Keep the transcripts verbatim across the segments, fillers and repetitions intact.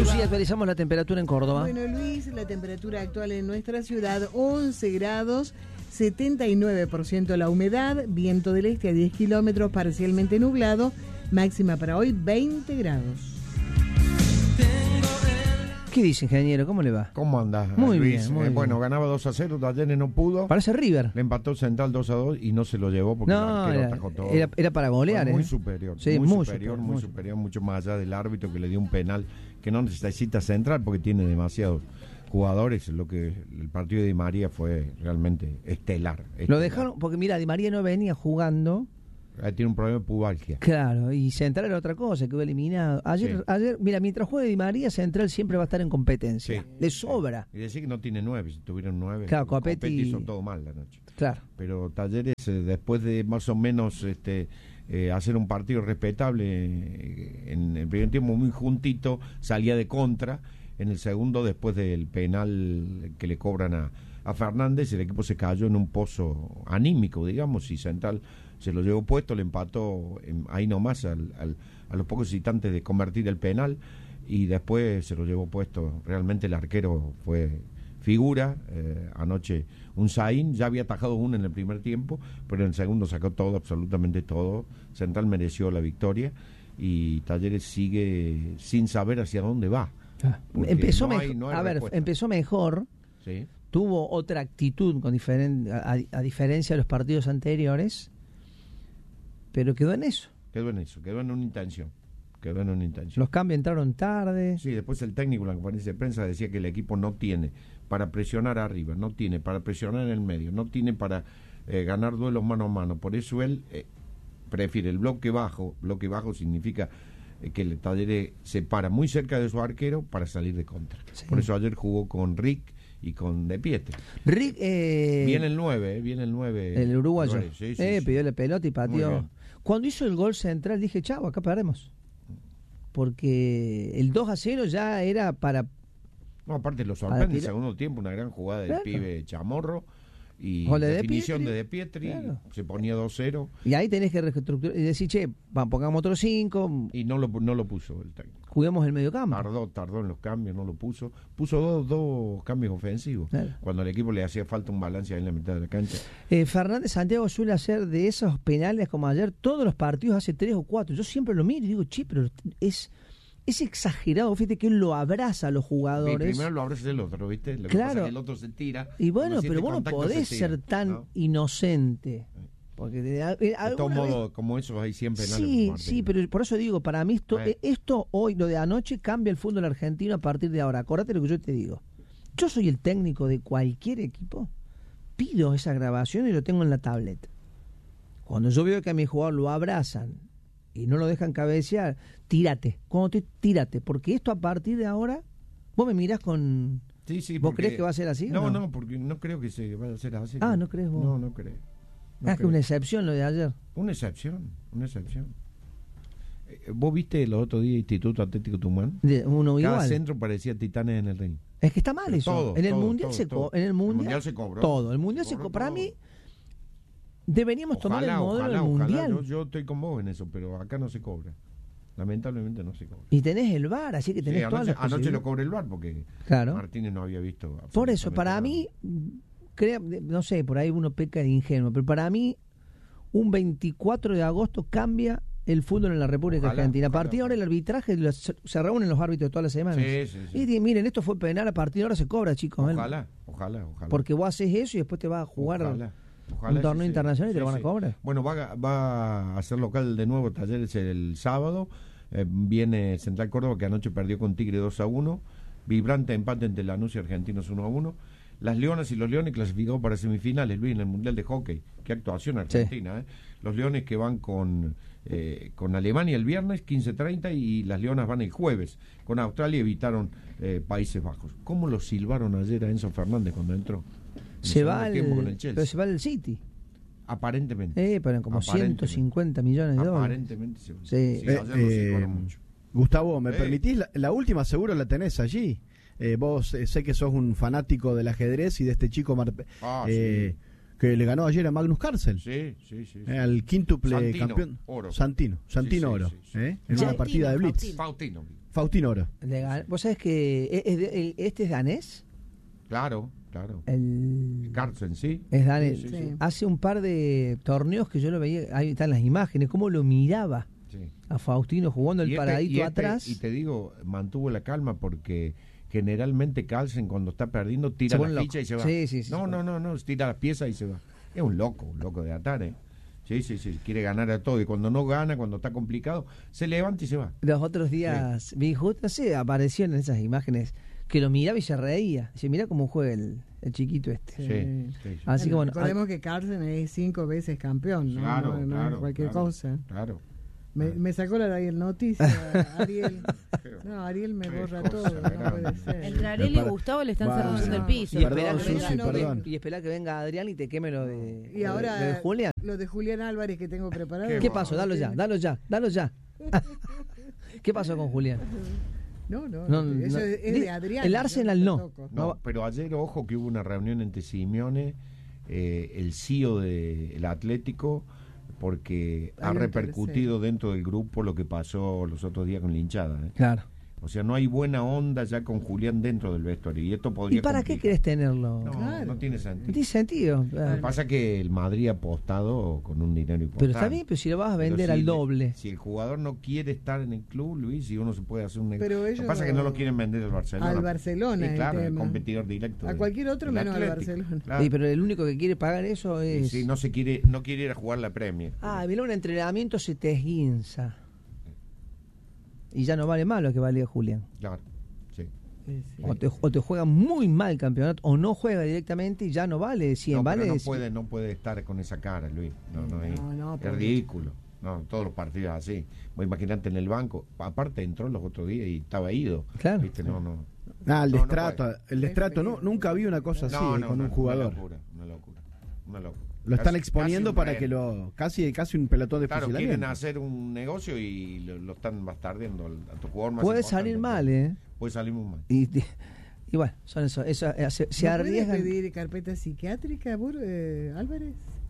Susi, actualizamos la temperatura en Córdoba. Bueno, Luis, la temperatura actual en nuestra ciudad, once grados, setenta y nueve por ciento la humedad, viento del este a diez kilómetros, parcialmente nublado, máxima para hoy veinte grados. ¿Qué dice, ingeniero? ¿Cómo le va? ¿Cómo andás, Muy Luis? bien, muy Eh, bien. Bueno, ganaba dos a cero, Talleres no pudo. Parece River. Le empató Central dos a dos y no se lo llevó porque el No, arquero era, atajó todo. era, era para golear, Fue muy ¿eh? superior, Sí, muy, muy superior, superior, muy muy superior, mucho más allá del árbitro que le dio un penal que no necesita Central porque tiene demasiados jugadores. Lo que el partido de Di María fue realmente estelar. Lo estelar. dejaron, porque mira, Di María no venía jugando. Ahí tiene un problema de pubalgia. Claro, y Central era otra cosa, quedó eliminado. Ayer, Sí. ayer, mira, mientras juegue Di María, Central siempre va a estar en competencia. Sí, Le sí. sobra. Y decir que no tiene nueve, si tuvieron nueve. Claro, Copetti- Copetti hizo todo mal la noche. Claro. Pero Talleres, eh, después de más o menos este eh, hacer un partido respetable, eh, en el primer tiempo muy juntito, salía de contra. En el segundo, después del penal que le cobran a, a Fernández, el equipo se cayó en un pozo anímico, digamos, y Central se lo llevó puesto, le empató en, ahí nomás al, al, a los pocos instantes de convertir el penal, y después se lo llevó puesto. Realmente el arquero fue figura. Eh, anoche un Zain ya había atajado uno en el primer tiempo, pero en el segundo sacó todo, absolutamente todo. Central mereció la victoria y Talleres sigue sin saber hacia dónde va. Ah, Porque empezó no mej- hay- no hay a ver, respuesta. empezó mejor, Sí. tuvo otra actitud con diferen, a, a diferencia de los partidos anteriores, pero quedó en eso. Quedó en eso, quedó en una intención. Quedó en una intención. Los cambios entraron tarde. Sí, después el técnico en la conferencia de prensa decía que el equipo no tiene para presionar arriba, no tiene para presionar en el medio, no tiene para eh, ganar duelos mano a mano. Por eso él eh, prefiere el bloque bajo. Bloque bajo significa eh, que el Talleres se para muy cerca de su arquero para salir de contra. Sí. Por eso ayer jugó con Rick y con De Pietre. Rick, eh, Viene el nueve, eh, viene el nueve. el uruguayo, Flores, sí, sí, eh, sí. pidió la pelota y Muy pateó. bien. Cuando hizo el gol Central dije, chau, acá perdemos. Porque el dos a cero ya era para... No, aparte lo Para sorprende el tirar- segundo tiempo, una gran jugada del Claro. pibe Chamorro y Gol de De definición Pietri. de De Pietri, Claro. se ponía dos cero Y ahí tenés que reestructurar y decir, che, va, pongamos otros cinco, y no lo, no lo puso el técnico. juguemos el medio campo. Tardó, tardó en los cambios, no lo puso. Puso dos, dos cambios ofensivos. Claro. Cuando al equipo le hacía falta un balance ahí en la mitad de la cancha. Eh, Fernández Santiago suele hacer de esos penales como ayer, todos los partidos hace tres o cuatro. Yo siempre lo miro y digo, che, pero es, es exagerado. Fíjate que él lo abraza a los Y jugadores. primero lo abraza el otro, ¿viste? Lo que Claro. pasa es que el otro se tira. Y bueno, cuando siente pero vos no contacto, podés se tira, ser tan ¿no? inocente. Porque de, de, De todo alguna vez- modo, como esos hay siempre penales. Sí, Martín. sí, pero por eso digo, para mí esto, Eh. esto hoy, lo de anoche, cambia el fútbol argentino a partir de ahora. Acordate lo que yo te digo. Yo soy el técnico de cualquier equipo, pido esa grabación y lo tengo en la tablet. Cuando yo veo que a mi jugador lo abrazan y no lo dejan cabecear, tírate. Cuando te tírate, porque esto a partir de ahora, vos me mirás con... Sí, sí, ¿Vos porque- crees que va a ser así o No, no? no, porque no creo que se vaya a hacer así. Ah, ¿no crees vos? No, no creo. No Ah, es que creo. una excepción lo de ayer. Una excepción, una excepción. Eh, ¿Vos viste los otros días Instituto Atlético Tucumán? De uno Cada igual. centro parecía Titanes en el ring. Es que está mal Pero eso. todo, en el todo, mundial todo, se co- todo. en el El mundial, mundial se cobró. todo. El mundial Se se cobró co- para todo. mí deberíamos tomar el modelo del mundial. Yo, yo estoy con vos en eso, pero acá no se cobra. Lamentablemente no se cobra. Y tenés el V A R, así que Sí, tenés todas anoche, las anoche lo posibilidades. cobró el V A R porque Claro. Martínez no había visto. Por eso, absolutamente para nada. mí, crea, no sé, por ahí uno peca de ingenuo, pero para mí un veinticuatro de agosto cambia el fútbol en la República Ojalá, Argentina. A ojalá, partir de ahora el arbitraje lo- se se reúnen los árbitros todas las semanas. Sí, sí, sí. Y di- miren, esto fue penal, a partir de ahora se cobra, chicos. ¿eh? Ojalá, ojalá, ojalá. Porque vos haces eso y después te vas a jugar Ojalá, ojalá un torneo sí, sí. internacional y te Sí, lo van a sí. cobrar. Bueno, va, a- va a ser local de nuevo Talleres el sábado. Eh, viene Central Córdoba, que anoche perdió con Tigre dos a uno. Vibrante empate entre Lanús y Argentinos uno a uno. Las Leonas y los Leones clasificados para semifinales, Luis, en el Mundial de Hockey. Qué actuación Argentina, ¿eh? Los Leones que van con, eh, con Alemania el viernes, quince treinta, y las Leonas van el jueves. Con Australia evitaron eh, Países Bajos. ¿Cómo lo silbaron ayer a Enzo Fernández cuando entró? En el Se va, segundo al, tiempo con el Chelsea. pero se va al City. Aparentemente. Eh, pero en como Aparentemente. ciento cincuenta millones de dólares. Aparentemente se Sí. sí, Eh, ayer lo eh, silbaron mucho. Gustavo, ¿me Sí. permitís? La, la última seguro la tenés allí. Eh, vos eh, sé que sos un fanático del ajedrez y de este chico Mar- Ah, eh, que le ganó ayer a Magnus Carlsen, Sí, sí, sí. sí. eh, al quíntuple Santino, campeón. oro. Santino, Santino Sí, sí, Oro, sí, sí. eh, en Faustino, una partida de Blitz. Faustino. Faustino. Faustino Oro. Le gan- ¿Vos sabés que es- es de- el- este es danés? Claro, claro. El... Carlsen, ¿sí? Es danés. Sí, sí, sí, sí. Hace un par de torneos que yo lo veía, ahí están las imágenes, cómo lo miraba sí. a Faustino jugando el Y este- paradito y este- atrás. Y te digo, mantuvo la calma porque generalmente Carlsen cuando está perdiendo tira Se pone la loco. ficha y se va. Sí, sí, sí, no, se no, pone. no, no, tira las piezas y se va. Es un loco, un loco de atar, ¿eh? Sí, sí, sí, quiere ganar a todo. Y cuando no gana, cuando está complicado, se levanta y se va. Los otros días vi justo, no sé, apareció en esas imágenes que lo miraba y se reía. Dice, mira cómo juega el, el chiquito este. Sí, Sí. sí, sí. Así que bueno, recordemos que Carlsen es cinco veces campeón, ¿no? Claro, no, no claro, es cualquier claro, cosa. Claro. Me, me sacó la de ahí el noticia, Ariel. No, Ariel me Qué borra cosa todo, no grande. puede ser. Entre Areli y Para- Gustavo le están Bueno, cerrando el no. piso. y Perdón, espera que, Susi, venga, perdón. y espera que venga Adrián y te queme lo de, Y lo de- ahora lo de Julián. lo de Julián Álvarez que tengo preparado. Qué ¿Qué pasó? Dalo ya, dalo ya, dalo ya. ¿Qué pasó con Julián? No, no, No, no, eso no. es, es Di- de Adrián. el yo Arsenal te no. toco. No, No. pero ayer, ojo, que hubo una reunión entre Simeone, eh, el C E O del Atlético, porque Hay ha un repercutido dentro del grupo lo que pasó los otros días con la hinchada. ¿eh? Claro. O sea, no hay buena onda ya con Julián dentro del vestuario. Y esto podría ¿Y para qué complicar. querés tenerlo? No, Claro. no tiene No sentido. tiene sentido. Lo que pasa es que el Madrid ha apostado con un dinero importante. Pero está bien, pero si lo vas a Pero vender si al le- doble. Si el jugador no quiere estar en el club, Luis, y uno se puede hacer un negocio. Pero Lo ellos que pasa es que no lo quieren vender al Barcelona. Al Barcelona, Sí, el claro, el tema. competidor directo. A de- cualquier otro del menos al Atlético. Barcelona. Claro. Sí, pero el único que quiere pagar eso Y es... sí, no se quiere, no quiere ir a jugar la Premier. Ah, mira, un entrenamiento se te esguinza. Y ya no vale más lo que valía Julián. Claro, sí. Sí, sí. O te, o te juega muy mal el campeonato, o no juega directamente y ya no vale cien, No, pero vale no cien. puede, no puede estar con esa cara, Luis. No, no, es, No, no, es porque- ridículo. No, todos los partidos así. Vos imaginate en el banco. Aparte entró los otros días y estaba ido. Claro. ¿Viste? No, no. Ah, el No, no destrato, puede. el destrato, no, nunca vi una cosa así No, eh, no, con no, un jugador. Una locura, una locura. Una locura. Lo están Casi- exponiendo casi un para rehén. que lo casi casi un pelotón de Claro, quieren fusilamiento. hacer un negocio y lo, lo están bastardeando al- a tu jugador más Puede importante. salir mal, ¿eh? Puede salir muy mal. Y, y bueno, son eso, eso eh, se, se ¿No puede arriesgan. pedir carpeta psiquiátrica, Bur- eh, Álvarez?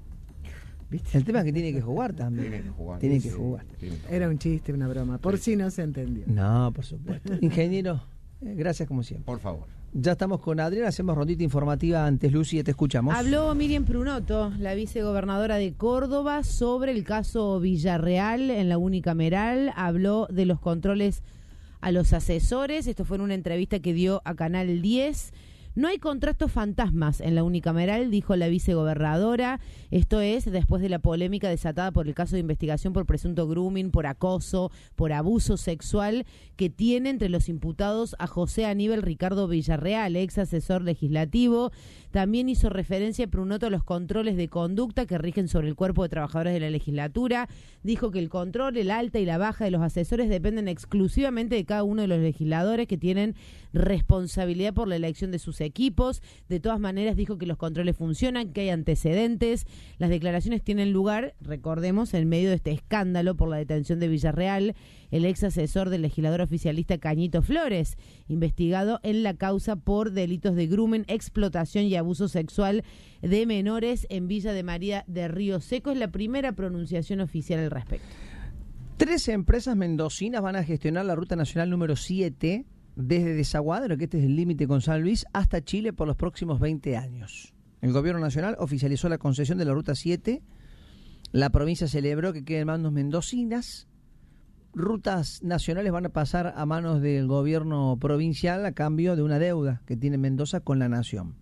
¿Viste? El tema es que tiene que jugar también. Tiene que jugar. Tiene sí, que jugar. tiene que Era jugar. un chiste, una broma. Por si no se entendió. No, por supuesto. Ingeniero, eh, gracias como siempre. Por favor. Ya estamos con Adrián, hacemos rondita informativa antes, Lucy, te escuchamos. Habló Miriam Prunoto, la vicegobernadora de Córdoba, sobre el caso Villarreal en la unicameral. Habló de los controles a los asesores. Esto fue en una entrevista que dio a Canal diez. No hay contratos fantasmas en la unicameral, dijo la vicegobernadora. Esto es después de la polémica desatada por el caso de investigación por presunto grooming, por acoso, por abuso sexual que tiene entre los imputados a José Aníbal Ricardo Villarreal, ex asesor legislativo. También hizo referencia Prunoto a los controles de conducta que rigen sobre el cuerpo de trabajadores de la legislatura. Dijo que el control, el alta y la baja de los asesores dependen exclusivamente de cada uno de los legisladores que tienen responsabilidad por la elección de sus equipos. De todas maneras, dijo que los controles funcionan, que hay antecedentes. Las declaraciones tienen lugar, recordemos, en medio de este escándalo por la detención de Villarreal, el ex asesor del legislador oficialista Cañito Flores, investigado en la causa por delitos de grooming, explotación y abuso sexual de menores en Villa de María de Río Seco. Es la primera pronunciación oficial al respecto. Tres empresas mendocinas van a gestionar la ruta nacional número siete desde Desaguadero, que este es el límite con San Luis, hasta Chile por los próximos veinte años. El gobierno nacional oficializó la concesión de la ruta siete. La provincia celebró que queden manos mendocinas. Rutas nacionales van a pasar a manos del gobierno provincial a cambio de una deuda que tiene Mendoza con la nación.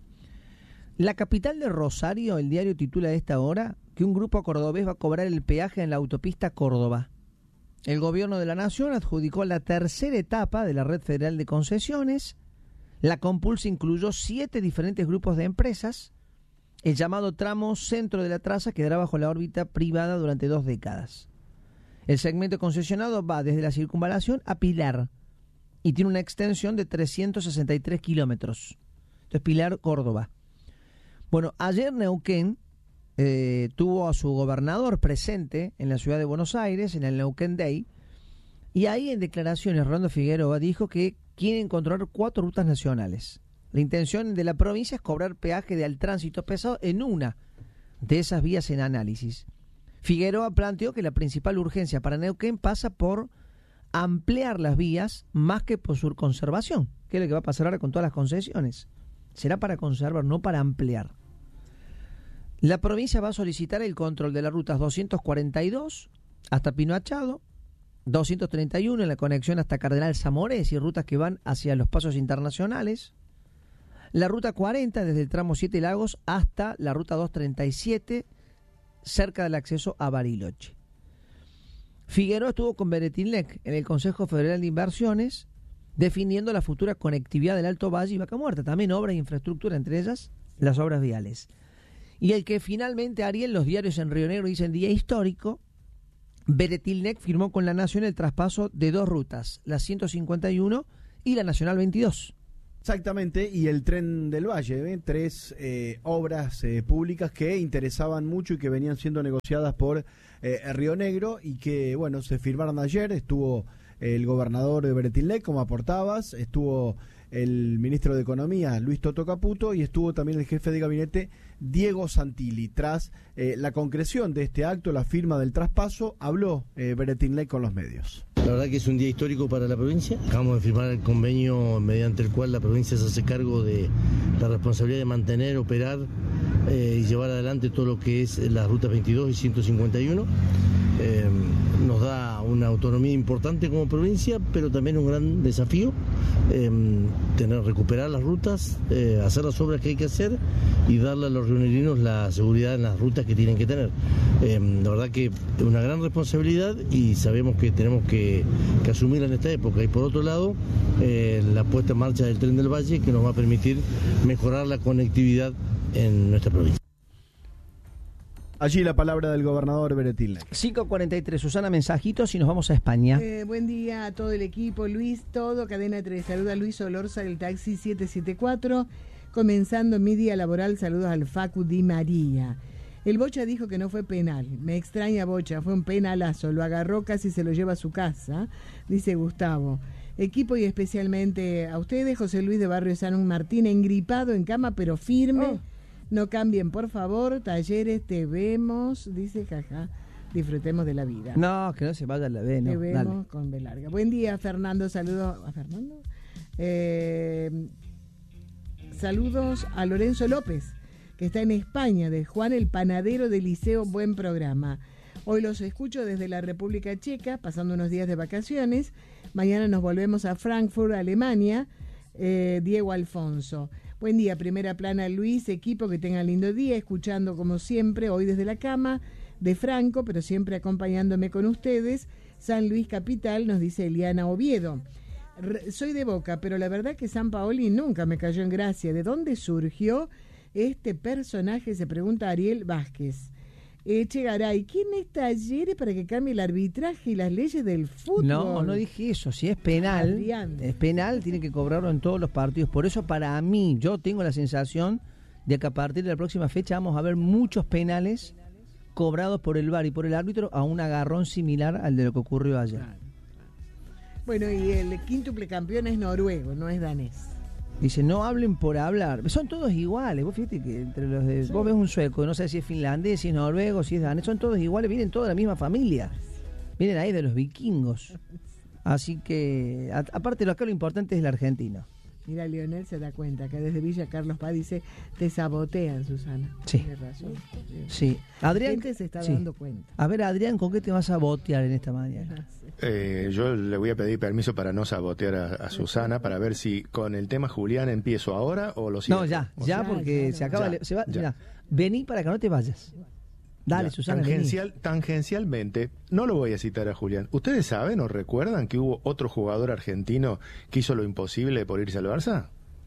La capital de Rosario, el diario titula a esta hora que un grupo cordobés va a cobrar el peaje en la autopista Córdoba. El gobierno de la nación adjudicó la tercera etapa de la red federal de concesiones. La compulsa incluyó siete diferentes grupos de empresas. El llamado tramo centro de la traza quedará bajo la órbita privada durante dos décadas. El segmento concesionado va desde la circunvalación a Pilar y tiene una extensión de trescientos sesenta y tres kilómetros. Entonces, Pilar-Córdoba. Bueno, ayer Neuquén eh, tuvo a su gobernador presente en la ciudad de Buenos Aires, en el Neuquén Day, y ahí en declaraciones Rolando Figueroa dijo que quieren controlar cuatro rutas nacionales. La intención de la provincia es cobrar peaje de al tránsito pesado en una de esas vías en análisis. Figueroa planteó que la principal urgencia para Neuquén pasa por ampliar las vías más que por su conservación, que es lo que va a pasar ahora con todas las concesiones. Será para conservar, no para ampliar. La provincia va a solicitar el control de las rutas doscientos cuarenta y dos hasta Pino Achado, doscientos treinta y uno en la conexión hasta Cardenal Zamorés y rutas que van hacia los pasos internacionales. La ruta cuarenta desde el tramo Siete Lagos hasta la ruta doscientos treinta y siete cerca del acceso a Bariloche. Figueroa estuvo con Beretilnec en el Consejo Federal de Inversiones definiendo la futura conectividad del Alto Valle y Vaca Muerta, también obras de infraestructura, entre ellas las obras viales. Y el que finalmente, Ariel, los diarios en Río Negro dicen día histórico, Beretilnec firmó con la Nación el traspaso de dos rutas, la ciento cincuenta y uno y la Nacional veintidós. Exactamente, y el Tren del Valle, ¿eh? tres eh, obras eh, públicas que interesaban mucho y que venían siendo negociadas por eh, Río Negro y que, bueno, se firmaron ayer. Estuvo el gobernador de Beretilnec, como aportabas, estuvo el ministro de Economía, Luis Toto Caputo, y estuvo también el jefe de gabinete, Diego Santilli. Tras eh, la concreción de este acto, la firma del traspaso, habló eh, Beretilnec con los medios. La verdad que es un día histórico para la provincia. Acabamos de firmar el convenio mediante el cual la provincia se hace cargo de la responsabilidad de mantener, operar eh, y llevar adelante todo lo que es las rutas veintidós y ciento cincuenta y uno. Eh, nos da una autonomía importante como provincia, pero también un gran desafío, eh, tener, recuperar las rutas, eh, hacer las obras que hay que hacer y darle a los rionegrinos la seguridad en las rutas que tienen que tener. Eh, la verdad que es una gran responsabilidad y sabemos que tenemos que, que asumirla en esta época. Y por otro lado, eh, la puesta en marcha del Tren del Valle, que nos va a permitir mejorar la conectividad en nuestra provincia. Allí la palabra del gobernador Beretilnec. cinco cuarenta y tres, Susana, mensajitos y nos vamos a España. Eh, buen día a todo el equipo, Luis, todo, Cadena tres. Saluda a Luis Olorza del taxi siete siete cuatro. Comenzando mi día laboral, saludos al Facu Di María. El Bocha dijo que no fue penal. Me extraña, Bocha, fue un penalazo. Lo agarró, casi se lo lleva a su casa, dice Gustavo. Equipo y especialmente a ustedes, José Luis de Barrio San Martín, engripado en cama pero firme. Oh. No cambien, por favor. Talleres, te vemos, dice jaja. Disfrutemos de la vida. No, que no se vaya la B, no. Te vemos Dale. con B larga. Buen día, Fernando. Saludos a Fernando. Eh, saludos a Lorenzo López, que está en España, de Juan el Panadero del Liceo. Buen programa. Hoy los escucho desde la República Checa, pasando unos días de vacaciones. Mañana nos volvemos a Frankfurt, Alemania. Eh, Diego Alfonso. Buen día, primera plana, Luis, equipo, que tengan lindo día, escuchando como siempre, hoy desde la cama de Franco, pero siempre acompañándome con ustedes. San Luis Capital, nos dice Eliana Oviedo. Re, soy de Boca, pero la verdad que San Paoli nunca me cayó en gracia. ¿De dónde surgió este personaje? Se pregunta Ariel Vázquez. Echegaray, ¿quién es Talleres para que cambie el arbitraje y las leyes del fútbol? No, no dije eso. Si es penal, Adrián. es penal, tiene que cobrarlo en todos los partidos. Por eso, para mí, yo tengo la sensación de que a partir de la próxima fecha vamos a ver muchos penales cobrados por el V A R y por el árbitro a un agarrón similar al de lo que ocurrió ayer. Claro, claro. Bueno, y el quíntuple campeón es noruego, no es danés. Dice, no hablen por hablar. Son todos iguales. Vos fíjate que entre los de... Sí. Vos ves un sueco, no sé si es finlandés, si es noruego, si es danés. Son todos iguales, vienen toda la misma familia. Vienen ahí de los vikingos. Así que, a, aparte, lo acá lo importante es el argentino. Mira, Lionel se da cuenta que desde Villa Carlos Paz dice, te sabotean, Susana. Sí. Tienes razón. Sí. Adrián, la gente se está sí. dando cuenta. A ver, Adrián, ¿con qué te vas a botear en esta mañana? Eh, yo le voy a pedir permiso para no sabotear a, a Susana, para ver si con el tema Julián empiezo ahora o lo sigo. No, ya, ya, ya porque ya, se acaba... ya, se va, ya. Mira, vení para que no te vayas. Dale, Ya, Susana, tangencial, tangencialmente, no lo voy a citar a Julián. ¿Ustedes saben o recuerdan que hubo otro jugador argentino que hizo lo imposible por irse al Barça?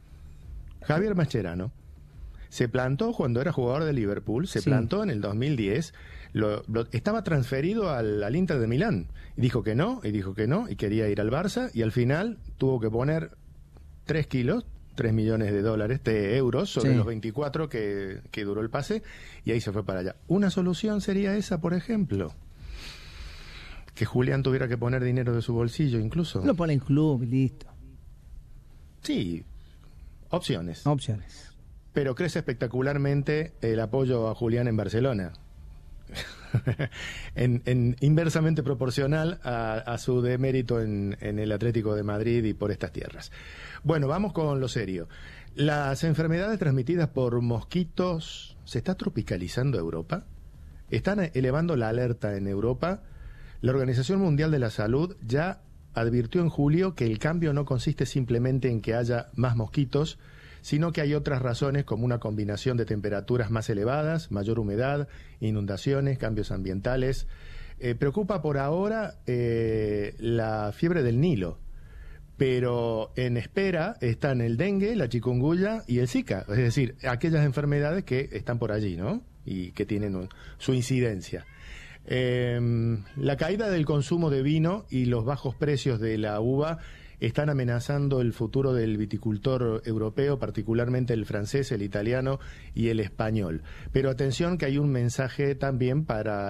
Javier Mascherano. Se plantó cuando era jugador de Liverpool, se Sí. plantó en el dos mil diez, lo, lo- estaba transferido al, al Inter de Milán. Y dijo que no, y dijo que no, y quería ir al Barça, y al final tuvo que poner tres kilos, tres millones de dólares, de euros, sobre Sí. los veinticuatro que, que duró el pase, y ahí se fue para allá. Una solución sería esa, por ejemplo. Que Julián tuviera que poner dinero de su bolsillo, incluso. Lo pone en club y listo. Sí, opciones. Opciones. Pero crece espectacularmente el apoyo a Julián en Barcelona. en, en inversamente proporcional a, a su demérito en, en el Atlético de Madrid y por estas tierras. Bueno, vamos con lo serio. Las enfermedades transmitidas por mosquitos, ¿se está tropicalizando Europa? ¿Están elevando la alerta en Europa? La Organización Mundial de la Salud ya advirtió en julio que el cambio no consiste simplemente en que haya más mosquitos, sino que hay otras razones como una combinación de temperaturas más elevadas, mayor humedad, inundaciones, cambios ambientales. Eh, preocupa por ahora eh, la fiebre del Nilo, pero en espera están el dengue, la chikungunya y el Zika, es decir, aquellas enfermedades que están por allí, ¿no? Y que tienen un, su incidencia. Eh, la caída del consumo de vino y los bajos precios de la uva están amenazando el futuro del viticultor europeo, particularmente el francés, el italiano y el español. Pero atención que hay un mensaje también para